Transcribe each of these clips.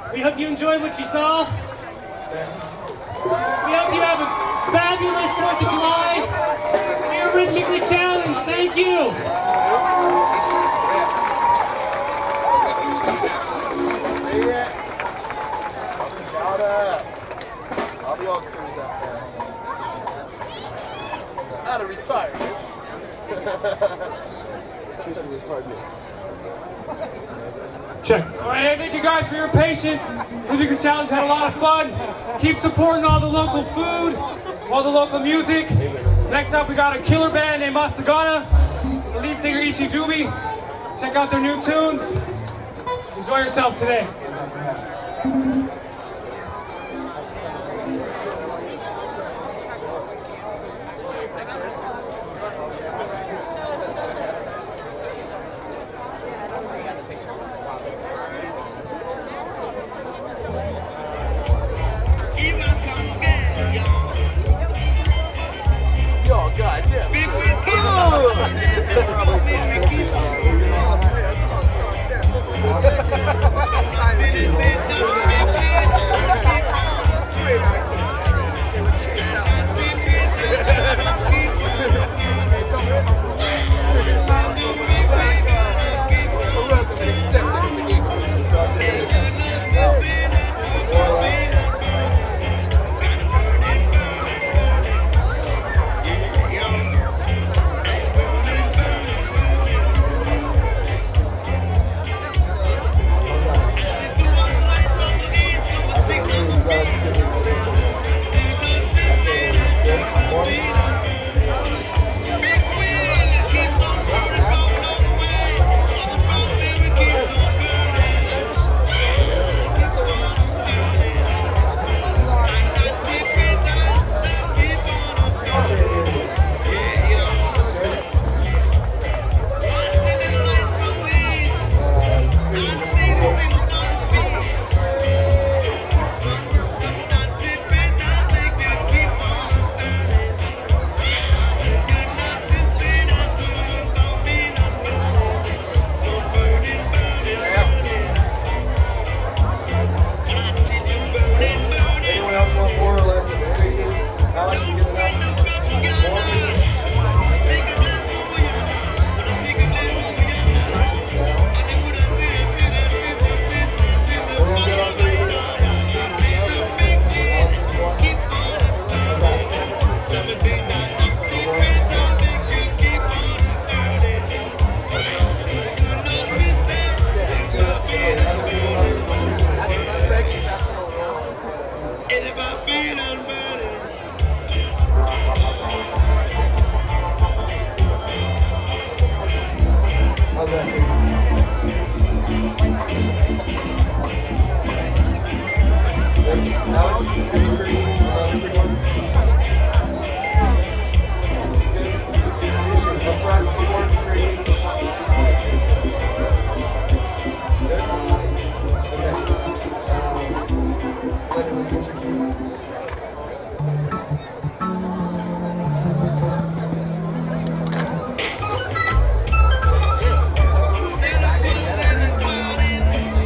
We hope you enjoyed what you saw. We hope you have a fabulous 4th of July. We are rhythmically challenged. Thank you. See it? I'll be all cruise out there. Out of retirement. Check. All right, hey, thank you guys for your patience. Rhythmically Challenge had a lot of fun. Keep supporting all the local food, all the local music. Next up, we got a killer band named Masagana, with the lead singer Ishi Dubi. Check out their new tunes. Enjoy yourselves today.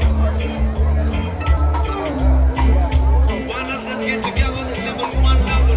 Get together and live in one love.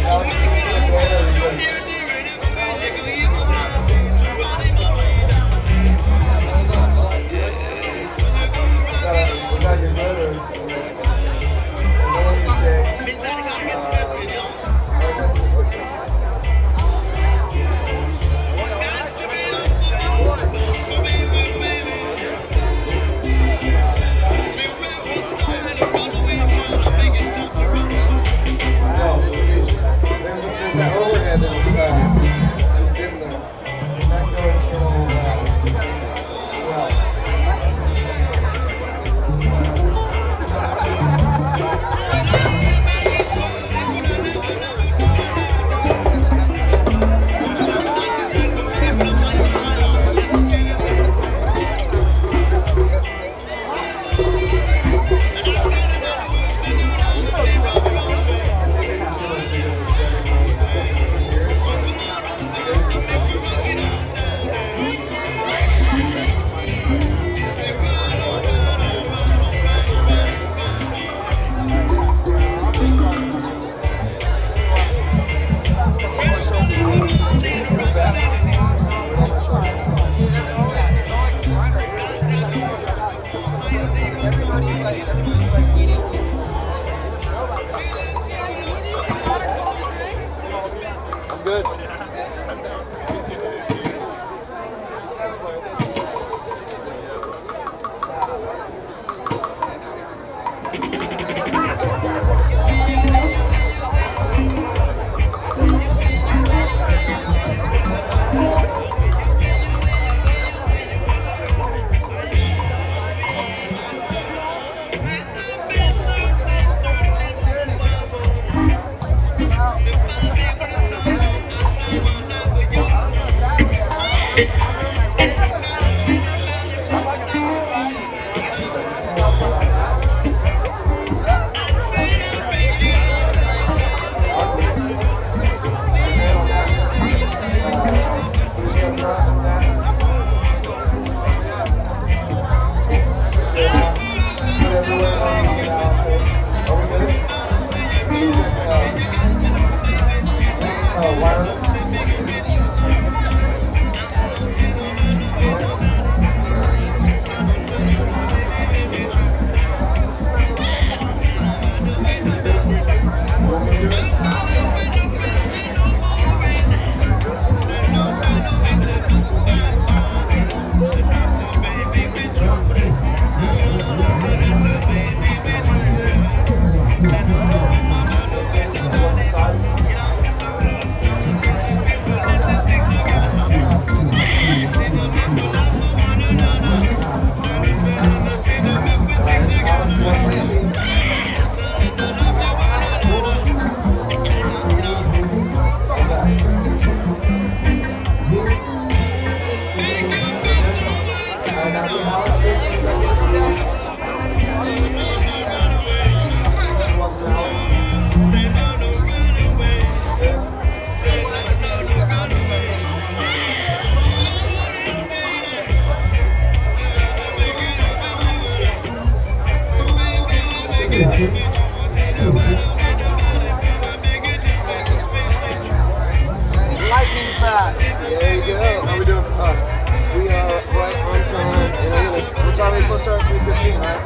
Lightning fast. There you go. How we doing for time? We are right on time, and what time are we supposed to start? 3:15, right?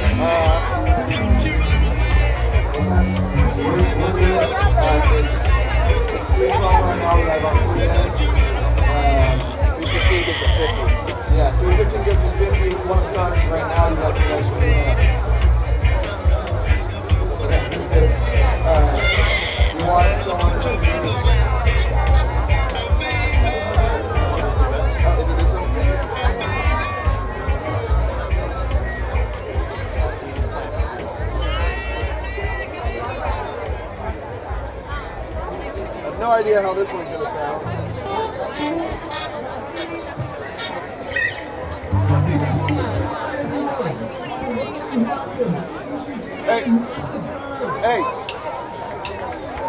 It's 3:12 right now. We have about 3 minutes. 3:15 gets at 50. Yeah, 3:15 gets at 50. If you want to start right now, you got the extra 3 minutes. Okay, that's good. You want someone to no idea how this one's gonna sound. Hey,